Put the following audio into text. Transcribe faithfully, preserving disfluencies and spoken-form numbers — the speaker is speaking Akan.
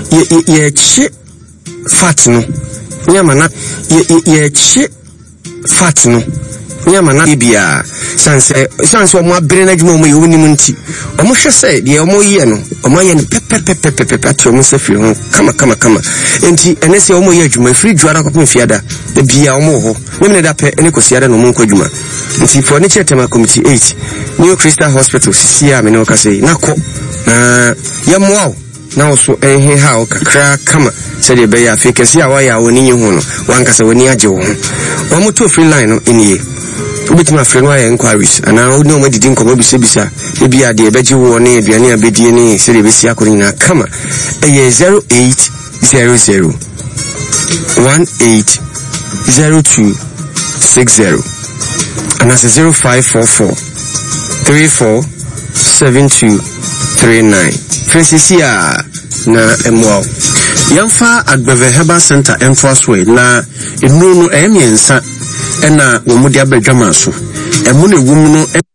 ye ye chi fat no nyama na ye ye chi fat no nyama na bia sanse sanse o mo abere na dwuma mo ye woni munti o mo hwe se de o mo ye no o mo ye no pepepepepepe atio mo se firi ho kama kama kama enti ene se o mo ye dwuma firi dwara ko fiada de bia o mo ho nyame da pe ene ko siada no mo nko dwuma nti for ne chetema committee eight New Crystal Hospital sia me no ka sei na ko na ya mo na oso ehe ha o kakra kama se de be ya fikesi a wa ya woni nyi ho no wanka se woni age wo ho wa mo to free line no eniye ubitima free no inquiries ana oni o madidi nkomo bisa bisa e bia de beji wo ne aduane abedie ne se de besi akori na kama eye zero eight zero zero one eight zero two six zero ana zero five four four three four seven two three nine Francisia na emwa yamfa Agbeve Herbal Center Enforceway na enu no emiensa ena wo mudi abedwama so emu ne wum no